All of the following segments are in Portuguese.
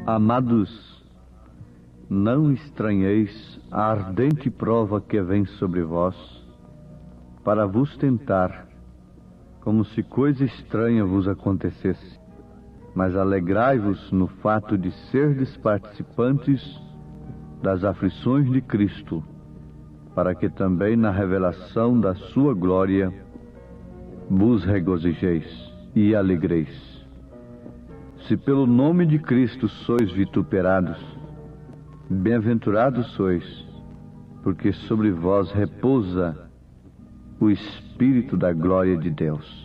Amados, não estranheis a ardente prova que vem sobre vós, para vos tentar, como se coisa estranha vos acontecesse. Mas alegrai-vos no fato de serdes participantes das aflições de Cristo, para que também na revelação da sua glória vos regozijeis e alegreis. Se pelo nome de Cristo sois vituperados, bem-aventurados sois, porque sobre vós repousa o Espírito da glória de Deus.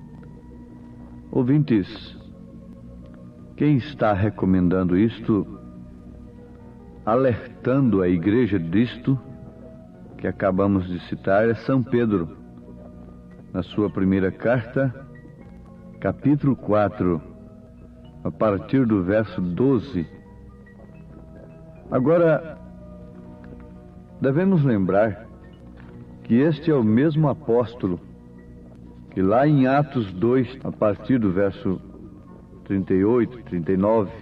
Ouvintes, quem está recomendando isto, alertando a igreja disto, que acabamos de citar, é São Pedro, na sua primeira carta, capítulo 4, a partir do verso 12. Agora, devemos lembrar que este é o mesmo apóstolo que lá em Atos 2, a partir do verso 38, 39,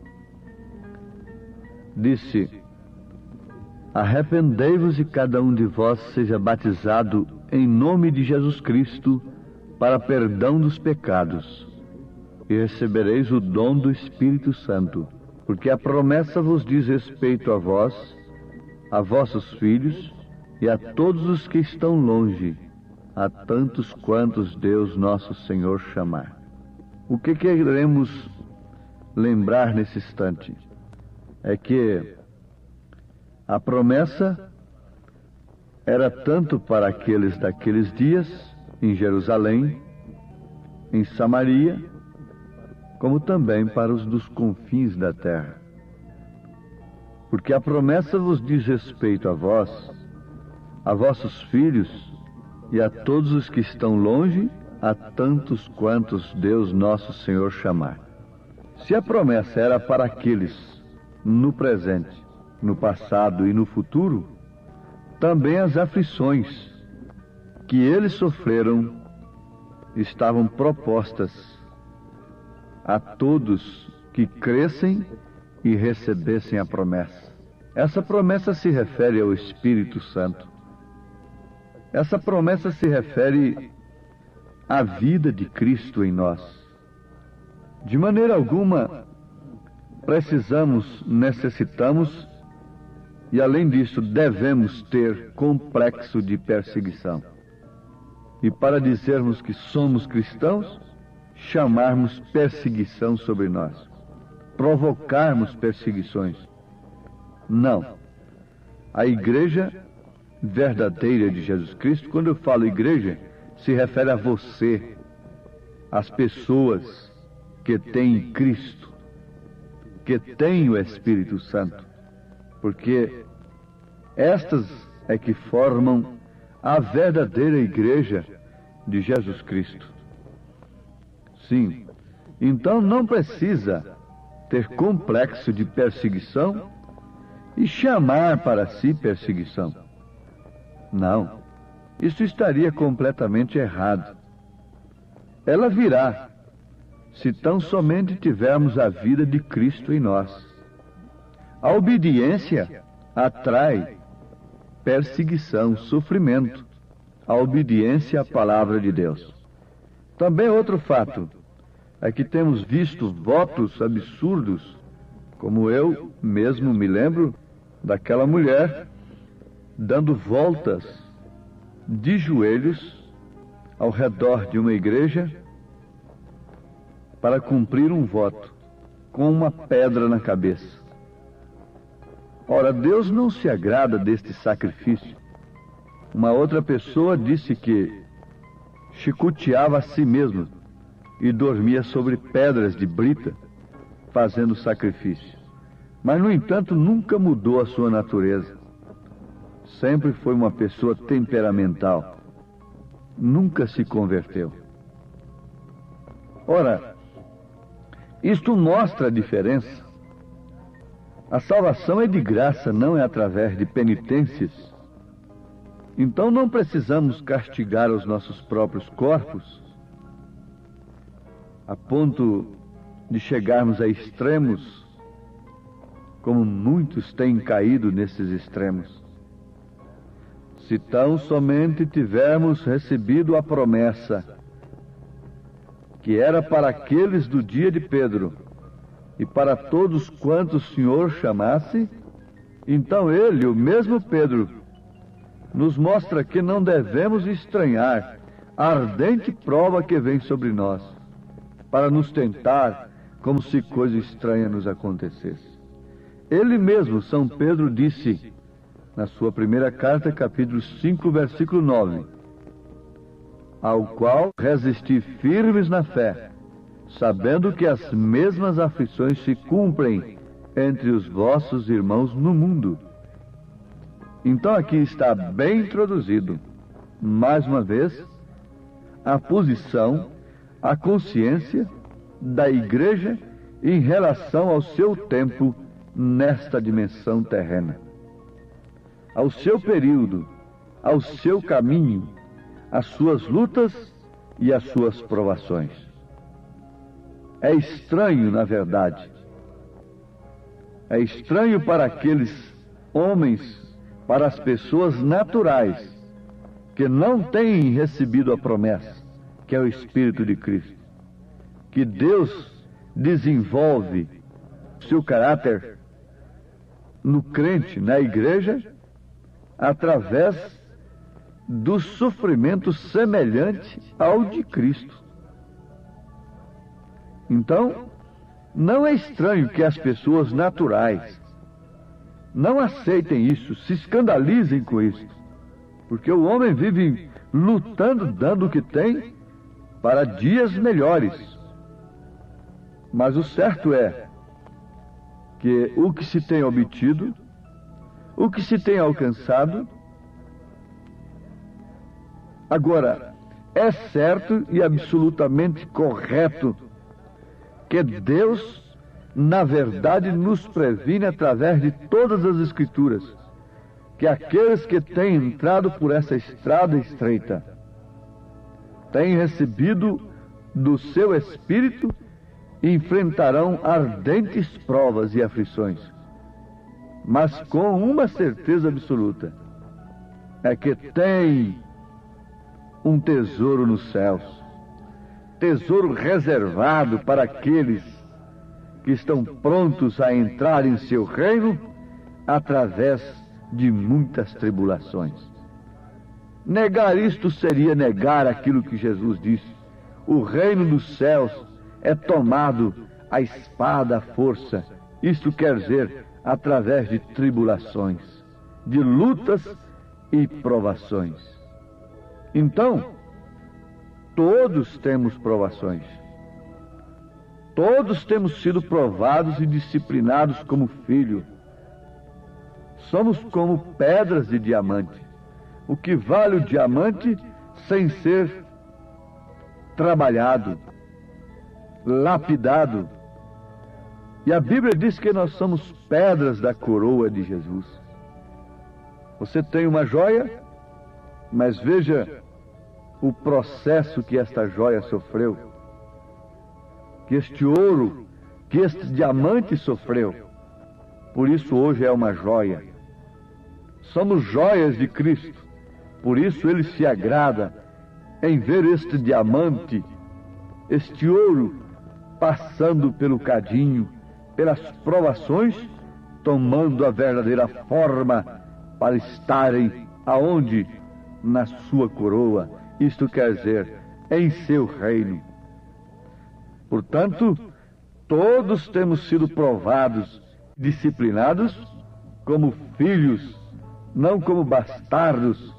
disse: arrependei-vos e cada um de vós seja batizado em nome de Jesus Cristo para perdão dos pecados, e recebereis o dom do Espírito Santo, porque a promessa vos diz respeito a vós, a vossos filhos e a todos os que estão longe, a tantos quantos Deus nosso Senhor chamar. O que queremos lembrar nesse instante é que a promessa era tanto para aqueles daqueles dias, em Jerusalém, em Samaria, como também para os dos confins da terra. Porque a promessa vos diz respeito a vós, a vossos filhos e a todos os que estão longe, a tantos quantos Deus nosso Senhor chamar. Se a promessa era para aqueles no presente, no passado e no futuro, também as aflições que eles sofreram estavam propostas a todos que crescem e recebessem a promessa. Essa promessa se refere ao Espírito Santo. Essa promessa se refere à vida de Cristo em nós. De maneira alguma, necessitamos, e além disso, devemos ter complexo de perseguição. E para dizermos que somos cristãos, chamarmos perseguição sobre nós, provocarmos perseguições. Não. A igreja verdadeira de Jesus Cristo, quando eu falo igreja, se refere a você, as pessoas que têm Cristo, que têm o Espírito Santo, porque estas é que formam a verdadeira igreja de Jesus Cristo. Sim, então não precisa ter complexo de perseguição e chamar para si perseguição. Não, isso estaria completamente errado. Ela virá, se tão somente tivermos a vida de Cristo em nós. A obediência atrai perseguição, sofrimento. A obediência à palavra de Deus. Também outro fato é que temos visto votos absurdos, como eu mesmo me lembro daquela mulher dando voltas de joelhos ao redor de uma igreja para cumprir um voto, com uma pedra na cabeça. Ora, Deus não se agrada deste sacrifício. Uma outra pessoa disse que chicoteava a si mesmo e dormia sobre pedras de brita, fazendo sacrifício. Mas, no entanto, nunca mudou a sua natureza. Sempre foi uma pessoa temperamental. Nunca se converteu. Ora, isto mostra a diferença. A salvação é de graça, não é através de penitências. Então não precisamos castigar os nossos próprios corpos a ponto de chegarmos a extremos como muitos têm caído nesses extremos. Se tão somente tivermos recebido a promessa, que era para aqueles do dia de Pedro, e para todos quantos o Senhor chamasse, então ele, o mesmo Pedro, nos mostra que não devemos estranhar a ardente prova que vem sobre nós, para nos tentar como se coisa estranha nos acontecesse. Ele mesmo, São Pedro, disse, na sua primeira carta, capítulo 5, versículo 9, ao qual resisti firmes na fé, sabendo que as mesmas aflições se cumprem entre os vossos irmãos no mundo. Então aqui está bem introduzido, mais uma vez, a posição, a consciência da Igreja em relação ao seu tempo nesta dimensão terrena, ao seu período, ao seu caminho, às suas lutas e às suas provações. É estranho, na verdade. É estranho para aqueles homens, para as pessoas naturais, que não têm recebido a promessa, que é o Espírito de Cristo, que Deus desenvolve seu caráter no crente, na igreja, através do sofrimento semelhante ao de Cristo. Então, não é estranho que as pessoas naturais não aceitem isso, se escandalizem com isso, porque o homem vive lutando, dando o que tem para dias melhores. Mas o certo é que o que se tem obtido, o que se tem alcançado, agora, é certo e absolutamente correto que Deus, na verdade, nos previne através de todas as Escrituras, que aqueles que têm entrado por essa estrada estreita têm recebido do seu Espírito e enfrentarão ardentes provas e aflições, mas com uma certeza absoluta, é que tem um tesouro nos céus, tesouro reservado para aqueles que estão prontos a entrar em seu reino através de muitas tribulações. Negar isto seria negar aquilo que Jesus disse: o reino dos céus é tomado à espada, à força. Isto quer dizer, através de tribulações, de lutas e provações. Então, todos temos provações. Todos temos sido provados e disciplinados como filho. Somos como pedras de diamante. O que vale o diamante sem ser trabalhado, lapidado? E a Bíblia diz que nós somos pedras da coroa de Jesus. Você tem uma joia, mas veja o processo que esta joia sofreu, que este ouro, que este diamante sofreu. Por isso hoje é uma joia. Somos joias de Cristo. Por isso Ele se agrada em ver este diamante, este ouro, passando pelo cadinho, pelas provações, tomando a verdadeira forma para estarem aonde? Na sua coroa. Isto quer dizer, em seu reino. Portanto, todos temos sido provados, disciplinados como filhos, não como bastardos.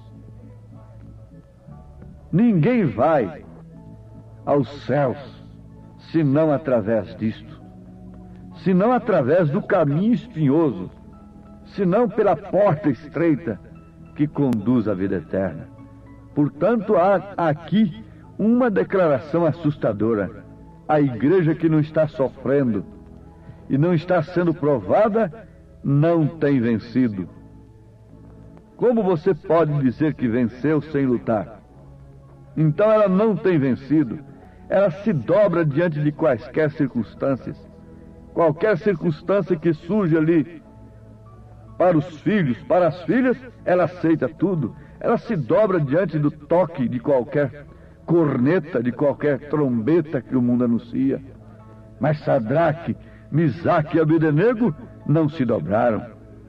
Ninguém vai aos céus senão através disto, senão através do caminho espinhoso, senão pela porta estreita que conduz à vida eterna. Portanto, há aqui uma declaração assustadora. A igreja que não está sofrendo e não está sendo provada não tem vencido. Como você pode dizer que venceu sem lutar? Então ela não tem vencido. Ela se dobra diante de quaisquer circunstâncias, qualquer circunstância que surge ali para os filhos, para as filhas, ela aceita tudo. Ela se dobra diante do toque de qualquer corneta, de qualquer trombeta que o mundo anuncia. Mas Sadraque, Misaque e Abdenego não se dobraram.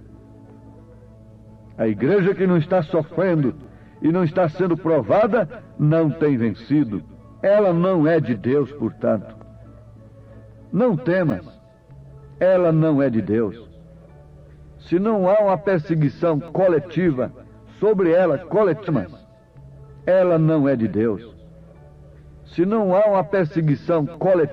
A igreja que não está sofrendo e não está sendo provada não tem vencido. Ela não é de Deus, portanto. Não temas, ela não é de Deus. Se não há uma perseguição coletiva sobre ela, coletiva, ela não é de Deus. Se não há uma perseguição coletiva